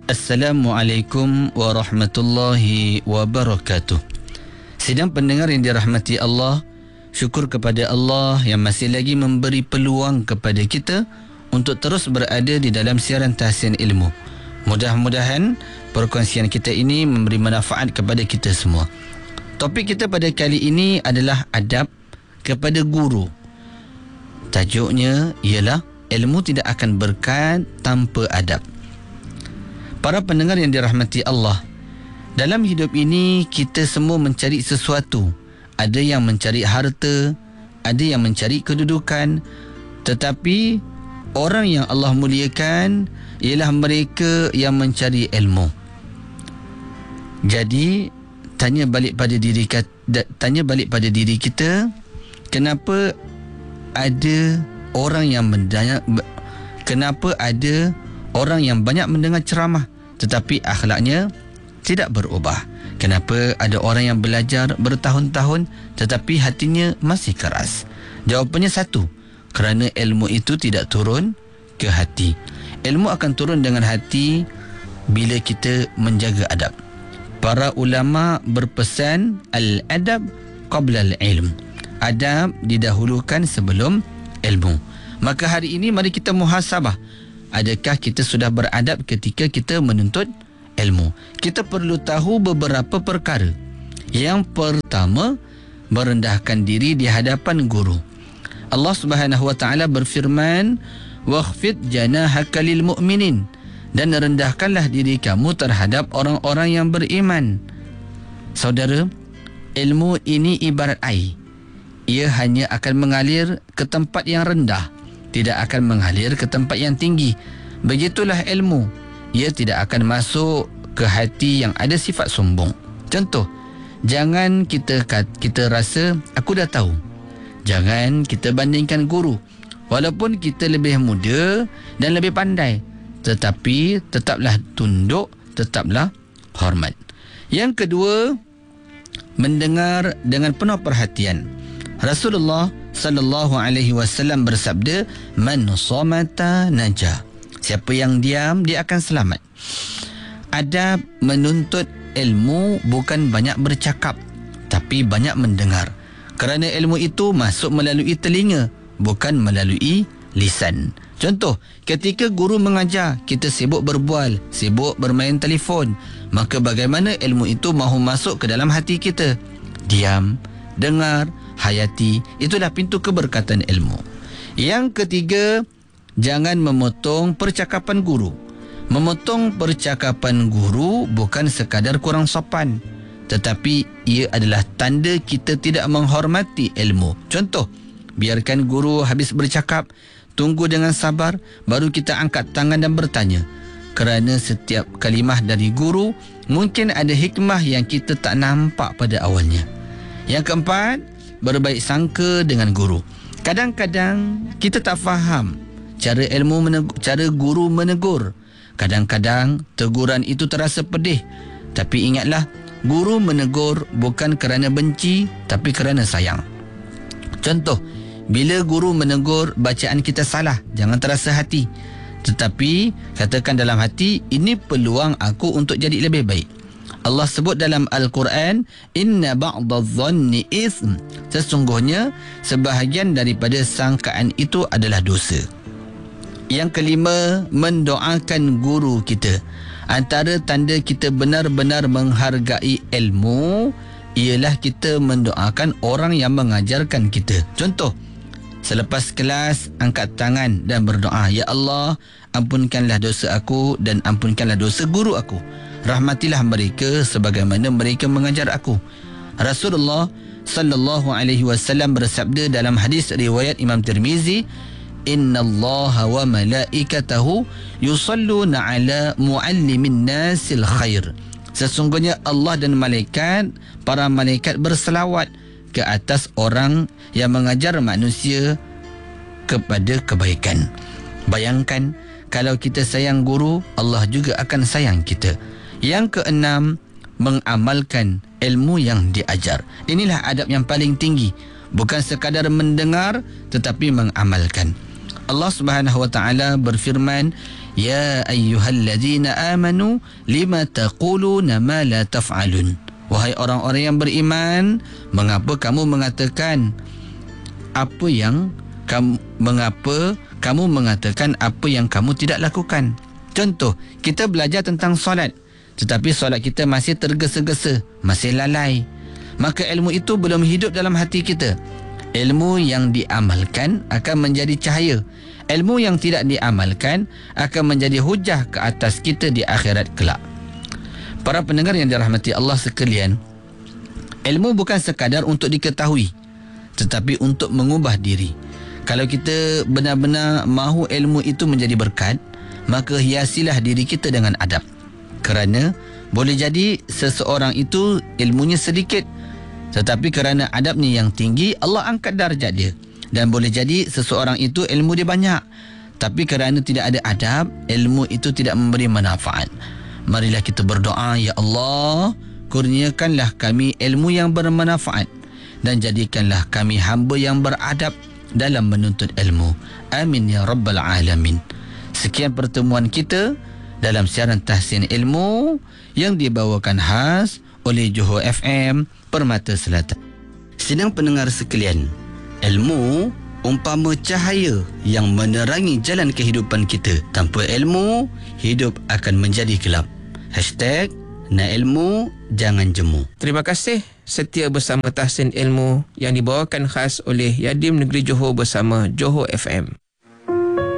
Assalamualaikum warahmatullahi wabarakatuh. Sidang pendengar yang dirahmati Allah, syukur kepada Allah yang masih lagi memberi peluang kepada kita untuk terus berada di dalam siaran Tahsin Ilmu. Mudah-mudahan perkongsian kita ini memberi manfaat kepada kita semua. Topik kita pada kali ini adalah adab kepada guru. Tajuknya ialah ilmu tidak akan berkat tanpa adab. Para pendengar yang dirahmati Allah, dalam hidup ini kita semua mencari sesuatu. Ada yang mencari harta, ada yang mencari kedudukan, tetapi orang yang Allah muliakan ialah mereka yang mencari ilmu. Jadi tanya balik pada diri kita, kenapa ada orang yang banyak mendengar ceramah tetapi akhlaknya tidak berubah? Kenapa ada orang yang belajar bertahun-tahun tetapi hatinya masih keras? Jawapannya satu, kerana ilmu itu tidak turun ke hati. Ilmu akan turun dengan hati bila kita menjaga adab. Para ulama berpesan al-adab qabla al-ilm. Adab didahulukan sebelum ilmu. Maka hari ini mari kita muhasabah. Adakah kita sudah beradab ketika kita menuntut ilmu? Kita perlu tahu beberapa perkara. Yang pertama, merendahkan diri di hadapan guru. Allah Subhanahu wa taala berfirman, "Wakhfid janahaka lil mu'minin." Dan rendahkanlah diri kamu terhadap orang-orang yang beriman. Saudara, ilmu ini ibarat air. Ia hanya akan mengalir ke tempat yang rendah, tidak akan mengalir ke tempat yang tinggi. Begitulah ilmu. Ia tidak akan masuk ke hati yang ada sifat sombong. Contoh, jangan kita rasa aku dah tahu. Jangan kita bandingkan guru. Walaupun kita lebih muda dan lebih pandai, tetapi tetaplah tunduk, tetaplah hormat. Yang kedua, mendengar dengan penuh perhatian. Rasulullah sallallahu alaihi wasallam bersabda, "Man samata naja." Siapa yang diam, dia akan selamat. Adab menuntut ilmu bukan banyak bercakap, tapi banyak mendengar. Kerana ilmu itu masuk melalui telinga, bukan melalui lisan. Contoh, ketika guru mengajar, kita sibuk berbual, sibuk bermain telefon, maka bagaimana ilmu itu mahu masuk ke dalam hati kita? Diam, dengar, hayati, itulah pintu keberkatan ilmu. Yang ketiga, jangan memotong percakapan guru. Memotong percakapan guru bukan sekadar kurang sopan, tetapi ia adalah tanda kita tidak menghormati ilmu. Contoh, biarkan guru habis bercakap, tunggu dengan sabar, baru kita angkat tangan dan bertanya. Kerana setiap kalimah dari guru mungkin ada hikmah yang kita tak nampak pada awalnya. Yang keempat, berbaik sangka dengan guru. Kadang-kadang kita tak faham cara guru menegur. Kadang-kadang teguran itu terasa pedih. Tapi ingatlah, guru menegur bukan kerana benci, tapi kerana sayang. Contoh, bila guru menegur bacaan kita salah, jangan terasa hati. Tetapi katakan dalam hati, ini peluang aku untuk jadi lebih baik. Allah sebut dalam Al-Quran, "Inna ba'dadh-dhanni itsm." Sesungguhnya sebahagian daripada sangkaan itu adalah dosa. Yang kelima, mendoakan guru kita. Antara tanda kita benar-benar menghargai ilmu ialah kita mendoakan orang yang mengajarkan kita. Contoh, selepas kelas, angkat tangan dan berdoa, "Ya Allah, ampunkanlah dosa aku dan ampunkanlah dosa guru aku. Rahmatilah mereka sebagaimana mereka mengajar aku." Rasulullah sallallahu alaihi wasallam bersabda dalam hadis riwayat Imam Tirmizi, "Innallaha wa malaikatahu yusalluna ala muallimin nasil khair." Sesungguhnya Allah dan para malaikat berselawat ke atas orang yang mengajar manusia kepada kebaikan. Bayangkan, kalau kita sayang guru, Allah juga akan sayang kita. Yang keenam, mengamalkan ilmu yang diajar. Inilah adab yang paling tinggi. Bukan sekadar mendengar, tetapi mengamalkan. Allah Subhanahu wa taala berfirman, Ya ayyuhallazina amanu lima taquluna ma la taf'alun. Wahai orang-orang yang beriman, mengapa kamu mengatakan apa yang kamu tidak lakukan? Contoh, kita belajar tentang solat, tetapi solat kita masih tergesa-gesa, masih lalai. Maka ilmu itu belum hidup dalam hati kita. Ilmu yang diamalkan akan menjadi cahaya. Ilmu yang tidak diamalkan akan menjadi hujah ke atas kita di akhirat kelak. Para pendengar yang dirahmati Allah sekalian, ilmu bukan sekadar untuk diketahui, tetapi untuk mengubah diri. Kalau kita benar-benar mahu ilmu itu menjadi berkat, maka hiasilah diri kita dengan adab. Kerana boleh jadi seseorang itu ilmunya sedikit, tetapi kerana adabnya yang tinggi, Allah angkat darjat dia. Dan boleh jadi seseorang itu ilmu dia banyak, tapi kerana tidak ada adab, ilmu itu tidak memberi manfaat. Marilah kita berdoa, Ya Allah, kurniakanlah kami ilmu yang bermanfaat dan jadikanlah kami hamba yang beradab dalam menuntut ilmu. Amin ya rabbal alamin. Sekian pertemuan kita dalam siaran Tahsin Ilmu yang dibawakan khas oleh Johor FM Permata Selatan. Sidang pendengar sekalian, ilmu umpama cahaya yang menerangi jalan kehidupan kita. Tanpa ilmu, hidup akan menjadi gelap. #Nak ilmu, jangan jemu. Terima kasih setia bersama Tahsin Ilmu yang dibawakan khas oleh Yadim Negeri Johor bersama Johor FM.